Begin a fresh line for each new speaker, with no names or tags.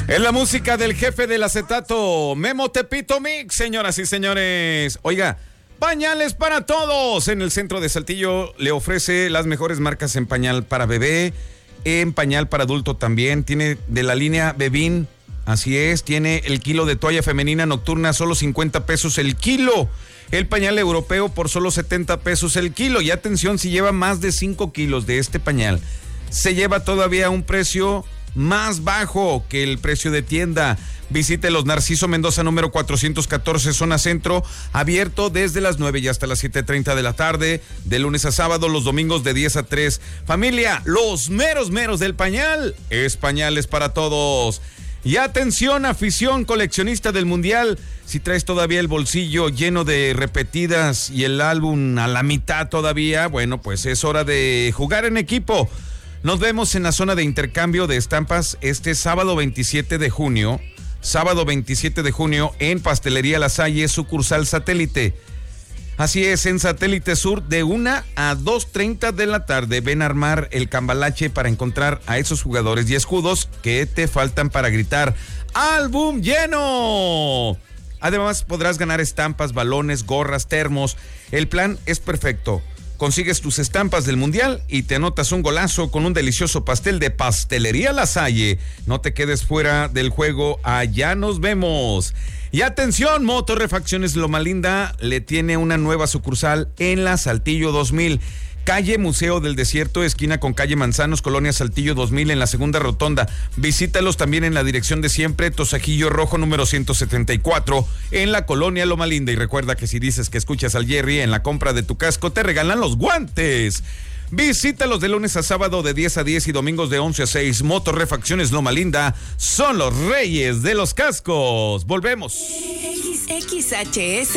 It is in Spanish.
Es la música del jefe del acetato, Memo Tepito Mix, señoras y señores. Oiga, pañales para todos. En el centro de Saltillo le ofrece las mejores marcas en pañal para bebé, en pañal para adulto también. Tiene de la línea Bebín, así es, tiene el kilo de toalla femenina nocturna, solo 50 pesos el kilo. El pañal europeo por solo 70 pesos el kilo. Y atención, si lleva más de 5 kilos de este pañal, se lleva todavía a un precio más bajo que el precio de tienda. Visite los Narciso Mendoza número 414, zona centro, abierto desde las 9 y hasta las 7:30 de la tarde, de lunes a sábado, los domingos de 10 a 3. Familia, los meros del pañal, es pañales para todos. Y atención, afición coleccionista del Mundial, si traes todavía el bolsillo lleno de repetidas y el álbum a la mitad todavía, bueno, pues es hora de jugar en equipo. Nos vemos en la zona de intercambio de estampas este sábado 27 de junio en Pastelería La Salle, sucursal Satélite. Así es, en Satélite Sur de 1 a 2:30 de la tarde. Ven a armar el cambalache para encontrar a esos jugadores y escudos que te faltan para gritar ¡Álbum lleno! Además podrás ganar estampas, balones, gorras, termos. El plan es perfecto. Consigues tus estampas del Mundial y te anotas un golazo con un delicioso pastel de Pastelería La Salle. No te quedes fuera del juego, allá nos vemos. Y atención, Motorrefacciones Loma Linda le tiene una nueva sucursal en la Saltillo 2000. Calle Museo del Desierto, esquina con calle Manzanos, colonia Saltillo 2000, en la segunda rotonda. Visítalos también en la dirección de siempre, Tosajillo Rojo número 174, en la colonia Loma Linda. Y recuerda que si dices que escuchas al Jerry, en la compra de tu casco te regalan los guantes. Visítalos de lunes a sábado de 10 a 10 y domingos de 11 a 6. Motorrefacciones Loma Linda son los reyes de los cascos. Volvemos.
XHS